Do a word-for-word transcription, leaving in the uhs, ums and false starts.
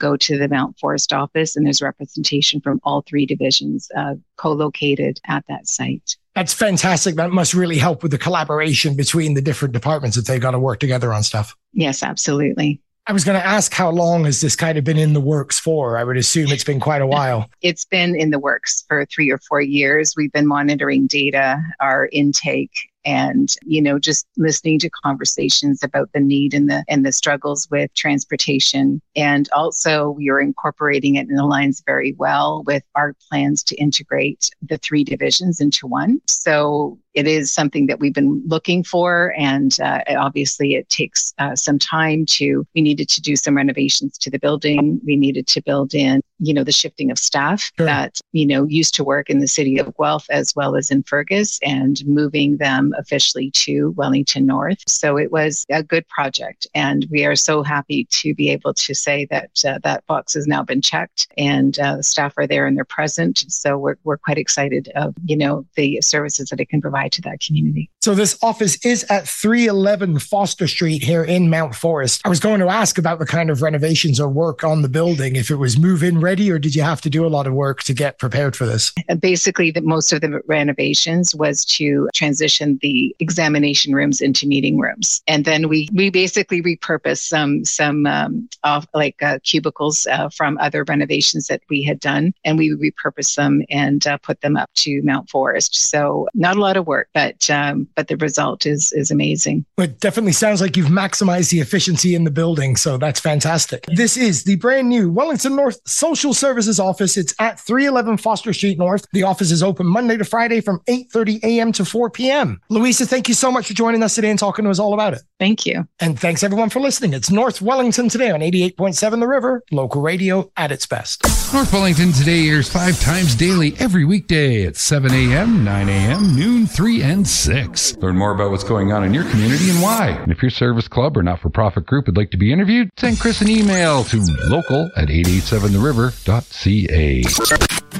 go to the Mount Forest office, and there's representation from all three divisions uh, co-located at that site. That's fantastic. That must really help with the collaboration between the different departments if they got to work together on stuff. Yes, absolutely. I was going to ask, how long has this kind of been in the works for? I would assume it's been quite a while. It's been in the works for three or four years. We've been monitoring data, our intake, and, you know, just listening to conversations about the need and the and the struggles with transportation. And also we are incorporating it, and it aligns very well with our plans to integrate the three divisions into one. So it is something that we've been looking for, and uh, obviously it takes uh, some time to, we needed to do some renovations to the building. We needed to build in, you know, the shifting of staff sure. that, you know, used to work in the city of Guelph as well as in Fergus, and moving them officially to Wellington North. So it was a good project, and we are so happy to be able to say that uh, that box has now been checked, and uh, the staff are there and they're present. So we're we're quite excited of, you know, the services that it can provide to that community. So this office is at three eleven Foster Street here in Mount Forest. I was going to ask about the kind of renovations or work on the building, if it was move-in ready, or did you have to do a lot of work to get prepared for this? And basically, the, most of the renovations was to transition the examination rooms into meeting rooms. And then we we basically repurposed some, some um, off, like uh, cubicles uh, from other renovations that we had done, and we repurposed them and uh, put them up to Mount Forest. So not a lot of work, but um, but the result is is amazing. It definitely sounds like you've maximized the efficiency in the building, so that's fantastic. This is the brand new Wellington North Social Services office. It's at three eleven Foster Street North. The office is open Monday to Friday from eight thirty a.m. to four p.m. Louisa, thank you so much for joining us today and talking to us all about it. Thank you. And thanks everyone for listening. It's North Wellington Today on eighty-eight point seven The River, local radio at its best. North Wellington Today airs five times daily every weekday at seven a.m., nine a.m., noon, three, and six. Learn more about what's going on in your community and why. And if your service club or not-for-profit group would like to be interviewed, send Chris an email to local at eight eight seven the river dot c a.